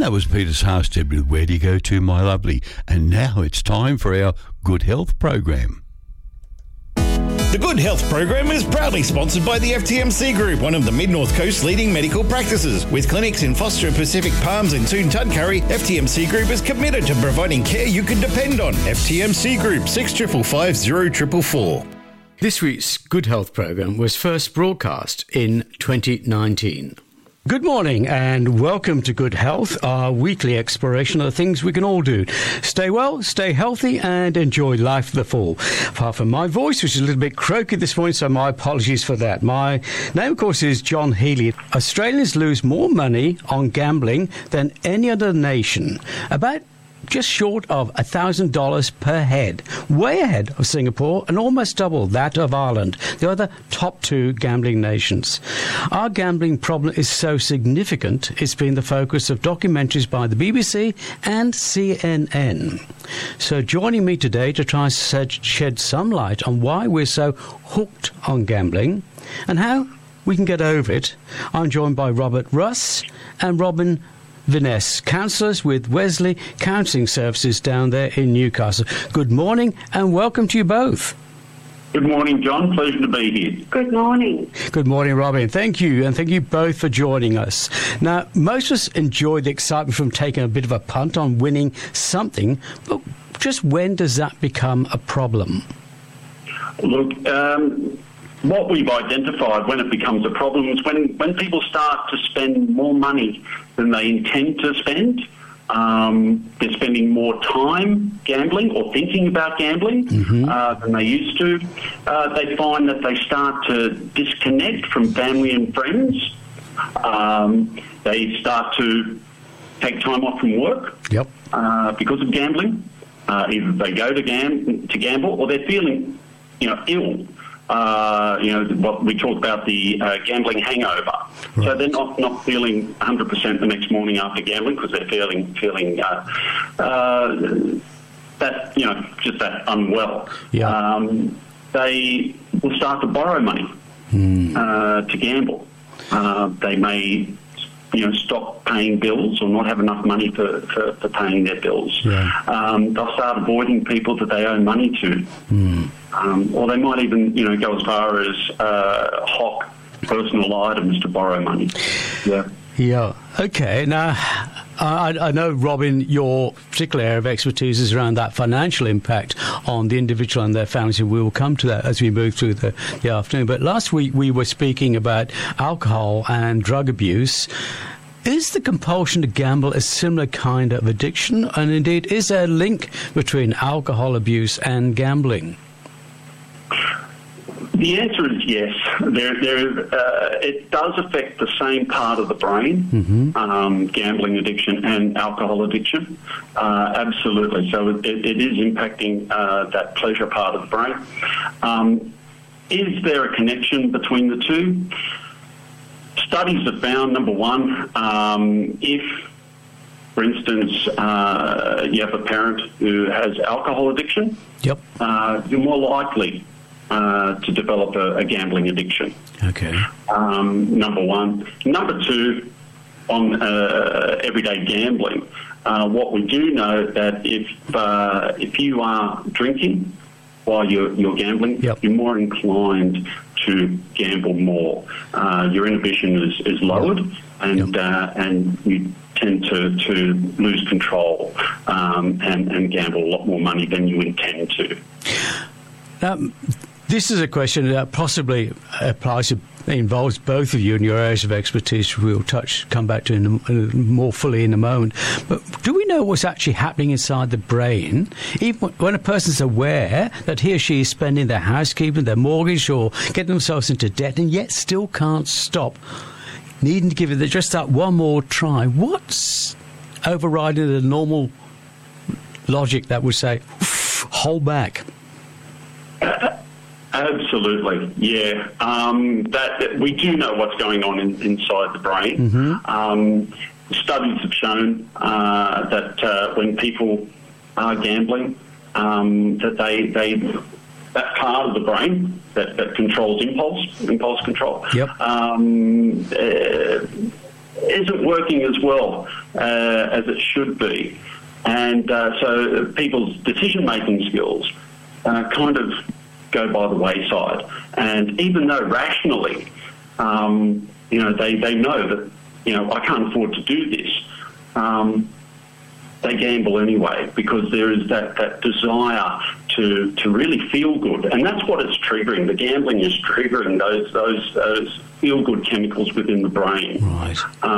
And that was Peter Sarstedt with Where Do You Go To, My Lovely? And now it's time for our Good Health program. The Good Health program is proudly sponsored by the FTMC Group, one of the Mid-North Coast's leading medical practices. With clinics in Foster, Pacific Palms and soon Tudcurry, FTMC Group is committed to providing care you can depend on. FTMC Group, 6550 444. This week's Good Health program was first broadcast in 2019. Good morning and welcome to Good Health, our weekly exploration of the things we can all do. Stay well, stay healthy and enjoy life to the full. Apart from my voice, which is a little bit croaky this morning, so my apologies for that. My name, of course, is John Healy. Australians lose more money on gambling than any other nation. About just short of $1,000 per head, way ahead of Singapore and almost double that of Ireland, the other top two gambling nations. Our gambling problem is so significant, it's been the focus of documentaries by the BBC and CNN. So joining me today to try and shed some light on why we're so hooked on gambling and how we can get over it, I'm joined by Robert Russ and Robin Viness, counsellors with Wesley Counselling Services down there in Newcastle. Good morning and welcome to you both. Good morning, John. Pleasure to be here. Good morning. Good morning, Robin. Thank you, and thank you both for joining us. Now, most of us enjoy the excitement from taking a bit of a punt on winning something, but just when does that become a problem? Look, what we've identified when it becomes a problem is when people start to spend more money than they intend to spend. They're spending more time gambling or thinking about gambling than they used to. They find that they start to disconnect from family and friends. They start to take time off from work because of gambling. Either they go to gamble or they're feeling, ill. What we talk about, the gambling hangover. Right. So they're not feeling 100% the next morning after gambling because they're feeling that, just that unwell. Yeah. They will start to borrow money to gamble. They may stop paying bills or not have enough money for paying their bills. Yeah. They'll start avoiding people that they owe money to. Or they might even, go as far as hawk personal items to borrow money. Yeah. Yeah. Okay. Now, I know, Robin, your particular area of expertise is around that financial impact on the individual and their families, and we will come to that as we move through the afternoon. But last week we were speaking about alcohol and drug abuse. Is the compulsion to gamble a similar kind of addiction? And indeed, is there a link between alcohol abuse and gambling? The answer is yes. It does affect the same part of the brain, gambling addiction and alcohol addiction. Absolutely. So it is impacting that pleasure part of the brain. Is there a connection between the two? Studies have found, number one, if, for instance, you have a parent who has alcohol addiction, you're more likely to develop a gambling addiction. Okay. Number one. Number two, on everyday gambling, what we do know that if you are drinking while you're gambling, you're more inclined to gamble more. Your inhibition is lowered, and you tend to lose control and gamble a lot more money than you intend to. This is a question that possibly involves both of you in your areas of expertise. We'll come back to more fully in a moment. But do we know what's actually happening inside the brain, even when a person's aware that he or she is spending their housekeeping, their mortgage, or getting themselves into debt, and yet still can't stop, needing to give it just that one more try? What's overriding the normal logic that would say, hold back? Absolutely, yeah. That we do know what's going on inside the brain. Studies have shown that when people are gambling, that that part of the brain that controls impulse control, isn't working as well as it should be. And so people's decision-making skills kind of go by the wayside. And even though rationally, they know that, I can't afford to do this, they gamble anyway because there is that desire to really feel good. And that's what it's triggering. The gambling is triggering those feel-good chemicals within the brain. Right.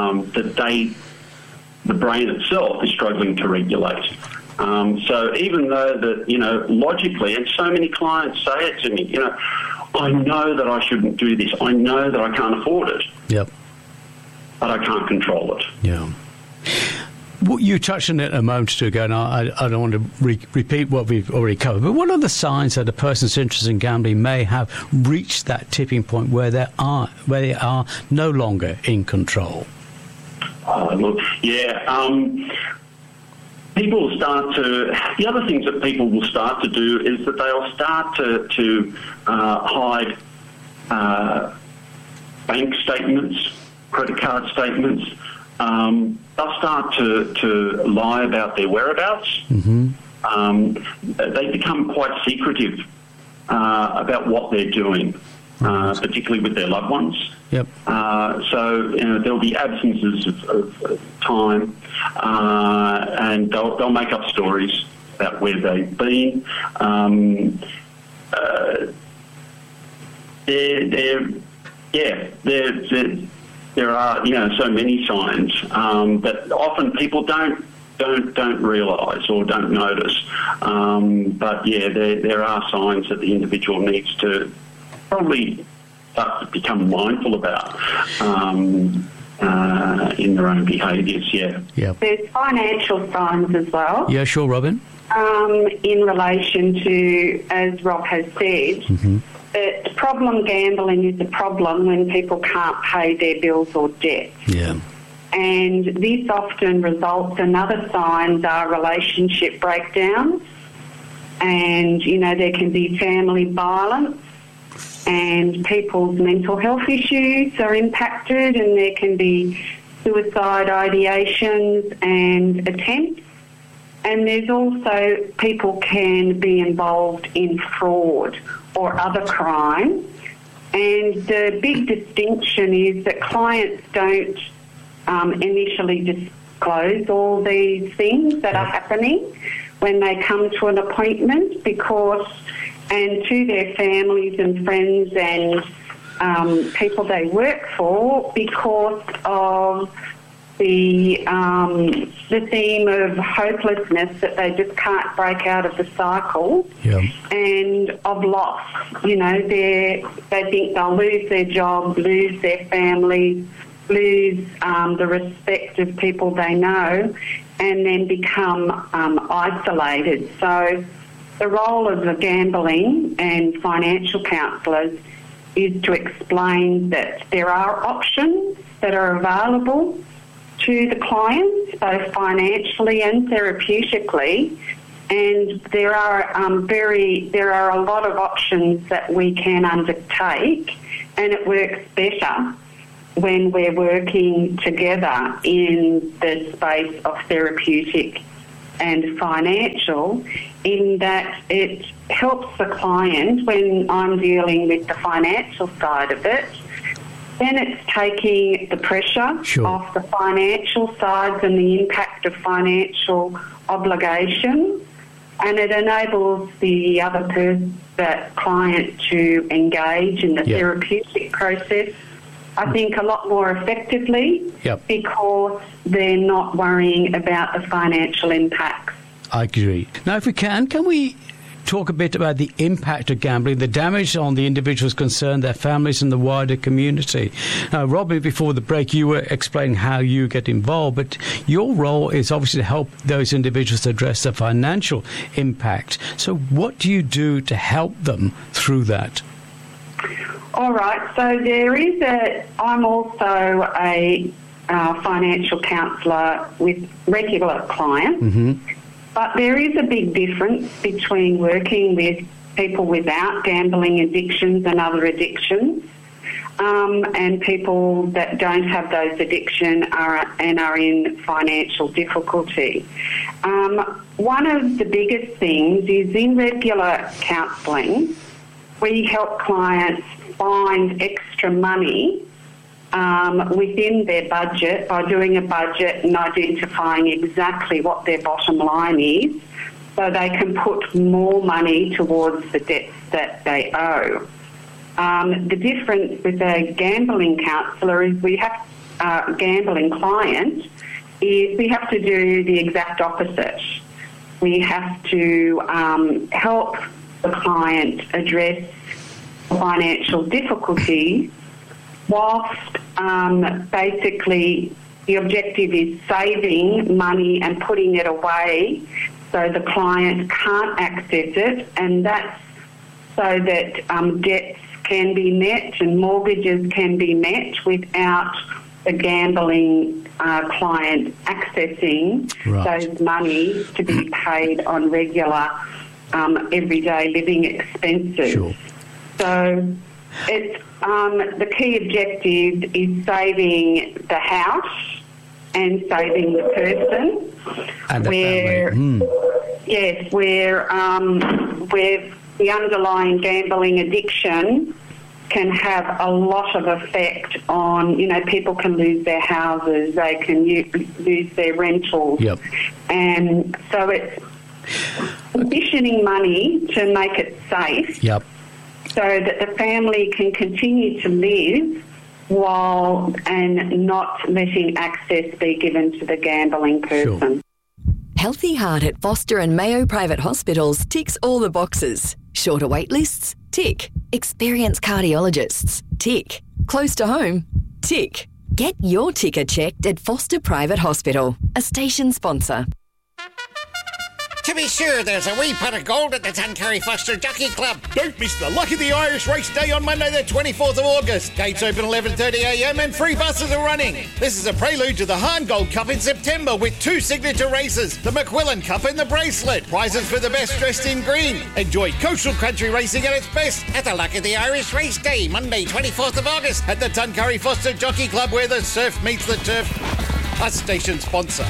The brain itself is struggling to regulate. So even though that, logically, and so many clients say it to me, I know that I shouldn't do this. I know that I can't afford it. Yep. But I can't control it. Yeah. Well, you touched on it a moment ago, and I don't want to repeat what we've already covered, but what are the signs that a person's interest in gambling may have reached that tipping point where they are no longer in control? People will start to... The other things that people will start to do is that they'll start to hide bank statements, credit card statements. They'll start to lie about their whereabouts. Mm-hmm. They become quite secretive about what they're doing, particularly with their loved ones. Yep. So there'll be absences of time, and they'll make up stories about where they've been. There are so many signs that often people don't realise or don't notice. But there are signs that the individual needs to probably start to become mindful about in their own behaviours. Yeah. There's financial signs as well. Yeah, sure, Robin. In relation to, as Rob has said. Mm-hmm. That problem gambling is a problem when people can't pay their bills or debts. Yeah. And this often results in other signs are relationship breakdowns, and, there can be family violence, and people's mental health issues are impacted, and there can be suicide ideations and attempts. And there's also people can be involved in fraud or other crime. And the big distinction is that clients don't initially disclose all these things that are happening when they come to an appointment and to their families and friends and people they work for because of the theme of hopelessness that they just can't break out of the cycle and of loss. They think they'll lose their job, lose their family, lose the respect of people they know, and then become isolated. So the role of the gambling and financial counsellors is to explain that there are options that are available to the clients, both financially and therapeutically, and there are a lot of options that we can undertake, and it works better when we're working together in the space of therapeutic and financial, in that it helps the client when I'm dealing with the financial side of it. Then it's taking the pressure off the financial sides and the impact of financial obligations, and it enables the other person, that client, to engage in the therapeutic process, I think, a lot more effectively because they're not worrying about the financial impacts. I agree. Now, if we can we talk a bit about the impact of gambling, the damage on the individuals concerned, their families and the wider community? Now, Robin, before the break, you were explaining how you get involved, but your role is obviously to help those individuals address the financial impact. So what do you do to help them through that? All right, so I'm also a financial counsellor with regular clients. Mm-hmm. But there is a big difference between working with people without gambling addictions and other addictions. and people that don't have those addiction are in financial difficulty. One of the biggest things is in regular counselling, we help clients find extra money within their budget by doing a budget and identifying exactly what their bottom line is, so they can put more money towards the debts that they owe. The difference with a gambling counsellor is gambling client is we have to do the exact opposite. We have to help the client address financial difficulties whilst basically the objective is saving money and putting it away so the client can't access it, and that's so that debts can be met and mortgages can be met without the gambling client accessing those monies to be paid on regular everyday living expenses. Sure. So it's the key objective is saving the house and saving the person. And the family. Yes, where the underlying gambling addiction can have a lot of effect on, people can lose their houses, they can lose their rentals. Yep. And so it's conditioning money to make it safe. Yep. So that the family can continue to live and not letting access be given to the gambling person. Sure. Healthy Heart at Foster and Mayo Private Hospitals ticks all the boxes. Shorter wait lists? Tick. Experienced cardiologists? Tick. Close to home? Tick. Get your ticker checked at Foster Private Hospital, a station sponsor. To be sure, there's a wee pot of gold at the Tuncurry Foster Jockey Club. Don't miss the Luck of the Irish Race Day on Monday the 24th of August. Gates open 11:30am and free buses are running. This is a prelude to the Hahn Gold Cup in September with 2 signature races, the McQuillan Cup and the Bracelet. Prizes for the best dressed in green. Enjoy coastal country racing at its best At the Luck of the Irish Race Day, Monday 24th of August. at the Tuncurry Foster Jockey Club, where the surf meets the turf. A station sponsor.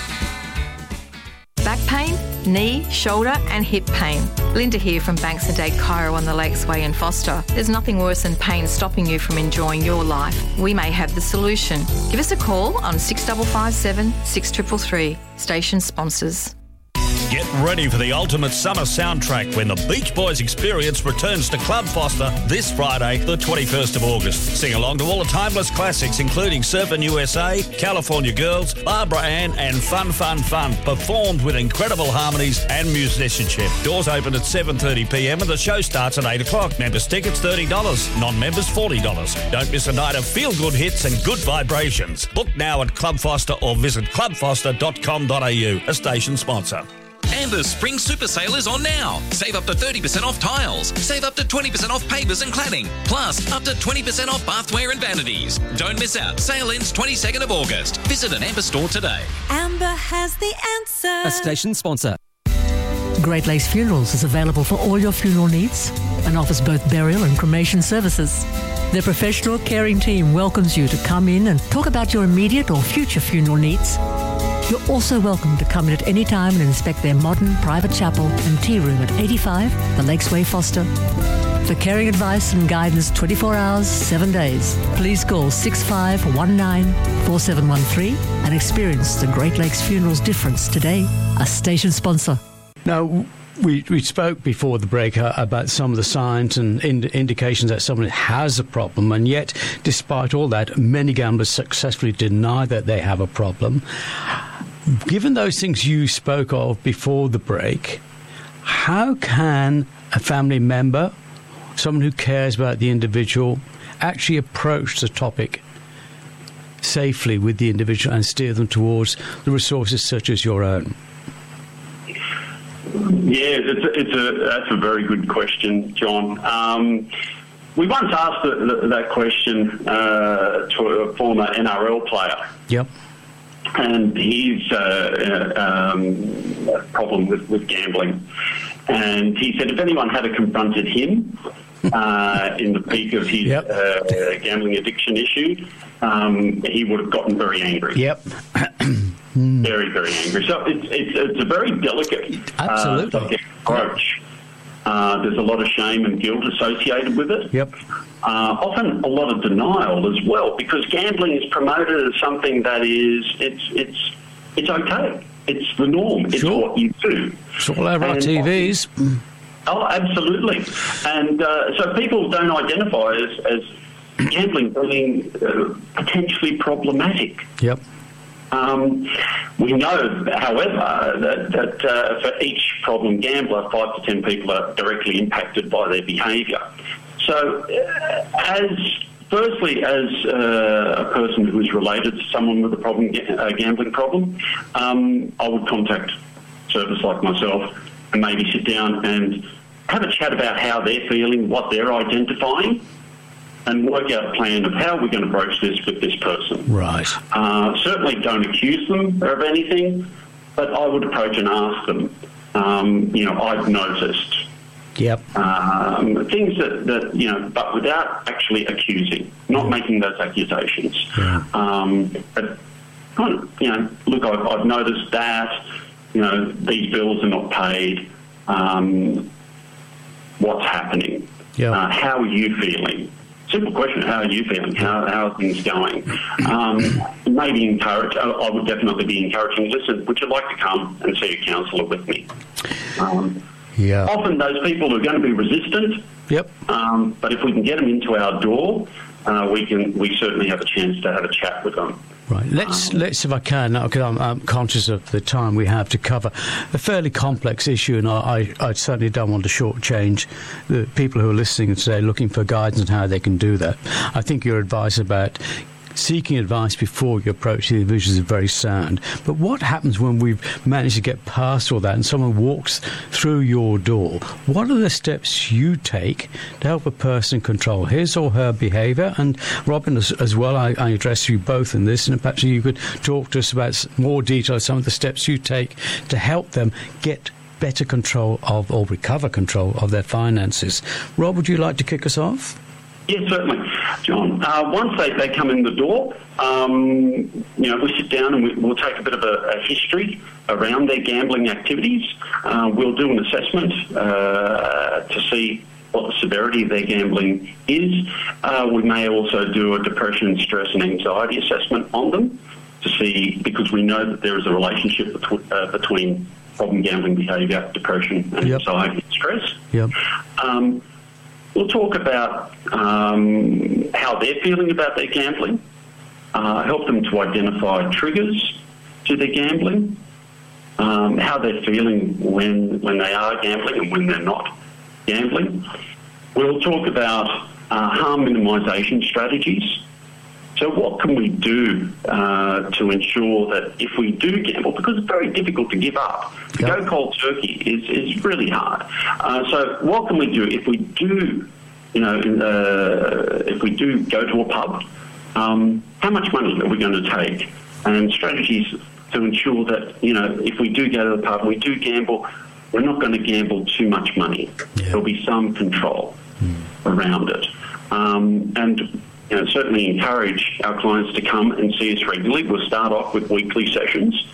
Back pain, knee, shoulder and hip pain. Linda here from Banks and Dade Chiro on the Lakes Way in Foster. There's nothing worse than pain stopping you from enjoying your life. We may have the solution. Give us a call on 6557 6333. Station sponsors. Get ready for the ultimate summer soundtrack when the Beach Boys Experience returns to Club Foster this Friday, the 21st of August. Sing along to all the timeless classics, including Surfin' USA, California Girls, Barbara Ann, and Fun, performed with incredible harmonies and musicianship. Doors open at 7:30pm and the show starts at 8 o'clock. Members' tickets $30, non-members $40. Don't miss a night of feel-good hits and good vibrations. Book now at Club Foster or visit clubfoster.com.au, a station sponsor. And the Spring Super Sale is on now. Save up to 30% off tiles. Save up to 20% off pavers and cladding. Plus, up to 20% off bathware and vanities. Don't miss out. Sale ends 22nd of August. Visit an Amber store today. Amber has the answer. A station sponsor. Great Lakes Funerals is available for all your funeral needs and offers both burial and cremation services. Their professional caring team welcomes you to come in and talk about your immediate or future funeral needs. You're also welcome to come in at any time and inspect their modern private chapel and tea room at 85 The Lakes Way, Foster. For caring advice and guidance 24 hours, 7 days, please call 6519-4713 and experience the Great Lakes Funerals difference today. A station sponsor. Now, we spoke before the break about some of the signs and indications that someone has a problem, and yet, despite all that, many gamblers successfully deny that they have a problem. Given those things you spoke of before the break, how can a family member, someone who cares about the individual, actually approach the topic safely with the individual and steer them towards the resources such as your own? Yeah, that's a very good question, John. We once asked that question to a former NRL player. Yep. And his problem with gambling. And he said if anyone had confronted him, in the peak of his gambling addiction issue, he would have gotten very angry. Yep. Very, very angry. So it's a very delicate approach. There's a lot of shame and guilt associated with it. Yep. Often a lot of denial as well, because gambling is promoted as something that is it's okay. It's the norm. It's what you do. It's all over our TVs. Oh, absolutely. And so people don't identify as gambling being potentially problematic. Yep. We know, however, that for each problem gambler, 5 to 10 people are directly impacted by their behaviour. So, firstly, as a person who is related to someone with a gambling problem, I would contact a service like myself and maybe sit down and have a chat about how they're feeling, what they're identifying, and work out a plan of how we're going to broach this with this person. Right. Certainly don't accuse them of anything, but I would approach and ask them, I've noticed. Yep. Things that, but without actually accusing, not making those accusations. Yeah. But kind of, look, I've noticed that, these bills are not paid. What's happening? Yeah. How are you feeling? Simple question, how are you feeling? How are things going? Maybe encourage, I would definitely be encouraging, listen, would you like to come and see a counsellor with me? Often those people are going to be resistant. Yep. But if we can get them into our door, we certainly have a chance to have a chat with them. Right. Let's, if I can, because I'm conscious of the time we have to cover a fairly complex issue, and I certainly don't want to shortchange the people who are listening today looking for guidance on how they can do that. I think your advice about seeking advice before you approach the individuals is very sound. But what happens when we've managed to get past all that and someone walks through your door? What are the steps you take to help a person control his or her behaviour? And Robin, as well, I address you both in this, and perhaps you could talk to us about more detail, some of the steps you take to help them get better control of, or recover control of, their finances. Rob, would you like to kick us off? Yes, certainly, John. Once they come in the door, we sit down and we'll take a bit of a history around their gambling activities. We'll do an assessment to see what the severity of their gambling is. We may also do a depression, stress and anxiety assessment on them to see, because we know that there is a relationship between problem gambling behaviour, depression and anxiety and stress. Yep. We'll talk about how they're feeling about their gambling, help them to identify triggers to their gambling, how they're feeling when they are gambling and when they're not gambling. We'll talk about harm minimisation strategies. So what can we do to ensure that if we do gamble, because it's very difficult to give up, to go cold turkey is really hard. So what can we do if we do, if we do go to a pub, how much money are we going to take? And strategies to ensure that, if we do go to the pub, we do gamble, we're not going to gamble too much money. Yeah. There'll be some control around it. And certainly encourage our clients to come and see us regularly. We'll start off with weekly sessions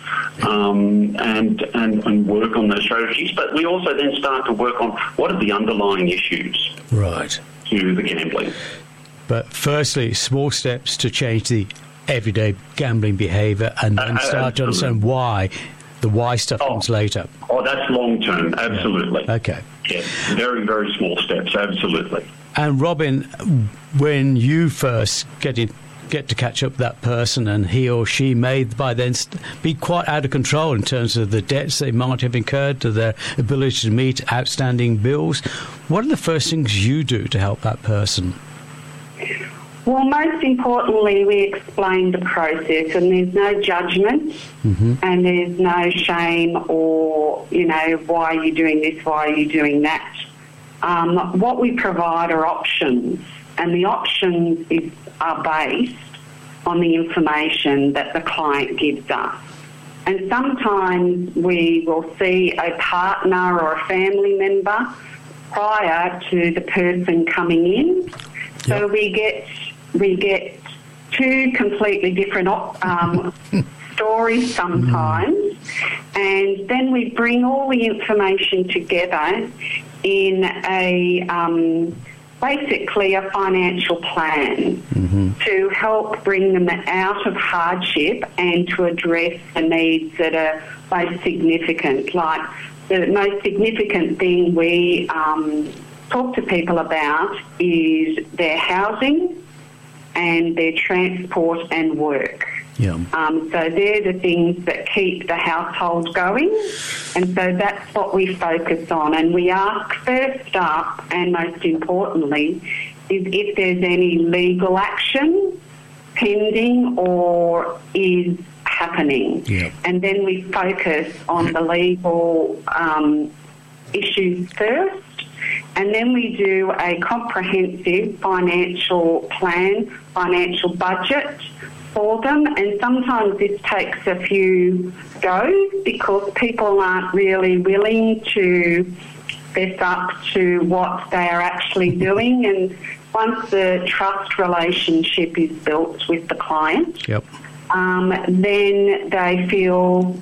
and work on those strategies, but we also then start to work on what are the underlying issues to the gambling. But firstly, small steps to change the everyday gambling behaviour, and then start to understand why. The why stuff comes later. Oh, that's long term, absolutely. Yeah. Okay. Yeah, very, very small steps, absolutely. And Robin, when you first get to catch up with that person, and he or she may by then be quite out of control in terms of the debts they might have incurred, to their ability to meet outstanding bills, what are the first things you do to help that person? Well, most importantly, we explain the process, and there's no judgment, and there's no shame or, why are you doing this, why are you doing that. What we provide are options, and the options are based on the information that the client gives us. And sometimes we will see a partner or a family member prior to the person coming in. So we get two completely different stories sometimes, and then we bring all the information together in basically a financial plan to help bring them out of hardship and to address the needs that are most significant. Like the most significant thing we talk to people about is their housing and their transport and work. Yeah. So they're the things that keep the household going, and so that's what we focus on. And we ask first up, and most importantly, is if there's any legal action pending or is happening. Yeah. And then we focus on the legal issues first, and then we do a comprehensive financial plan, financial budget for them, and sometimes this takes a few goes because people aren't really willing to fess up to what they are actually doing. And once the trust relationship is built with the client, then they feel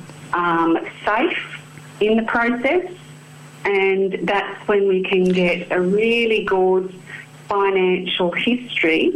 safe in the process, and that's when we can get a really good financial history.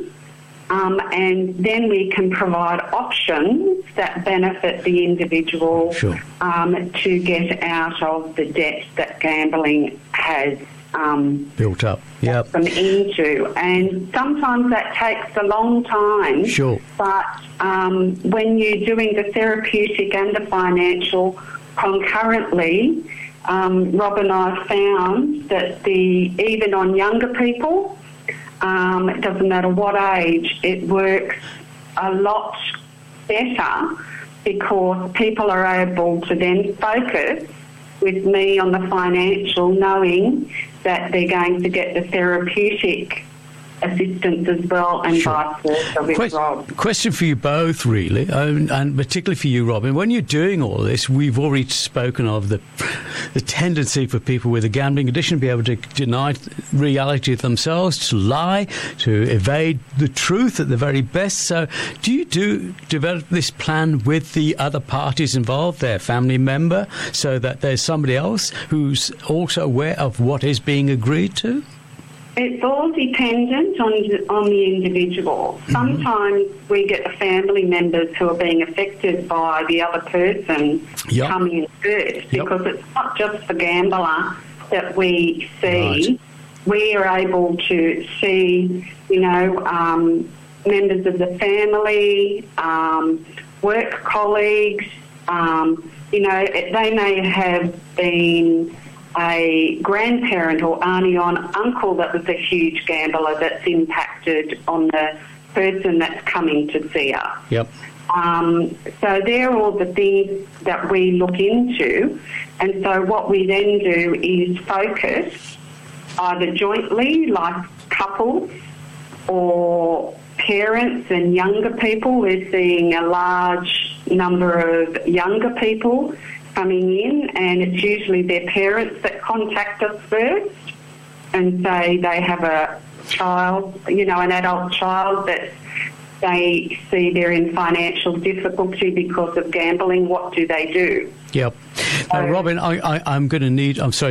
And then we can provide options that benefit the individual to get out of the debt that gambling has built up. Yep. Them into. And sometimes that takes a long time. Sure. But when you're doing the therapeutic and the financial concurrently, Rob and I have found that even on younger people, it doesn't matter what age, it works a lot better because people are able to then focus with me on the financial, knowing that they're going to get the therapeutic assistance as well, and vice versa with Rob. Question for you both, really, and particularly for you, Robin. When you're doing all this, we've already spoken of the tendency for people with a gambling addiction to be able to deny reality to themselves, to lie, to evade the truth at the very best. So do you develop this plan with the other parties involved, their family member, so that there's somebody else who's also aware of what is being agreed to? It's all dependent on the individual. Sometimes we get the family members who are being affected by the other person coming in first, because it's not just the gambler that we see. Right. We are able to see, members of the family, work colleagues. They may have been a grandparent or auntie or uncle that was a huge gambler that's impacted on the person that's coming to see us. Yep. So they're all the things that we look into, and so what we then do is focus either jointly, like couples, or parents and younger people. We're seeing a large number of younger people coming in, and it's usually their parents that contact us first and say they have a child, an adult child that they see they're in financial difficulty because of gambling. What do they do? Yep. Now, Robin, I'm going to need... I'm sorry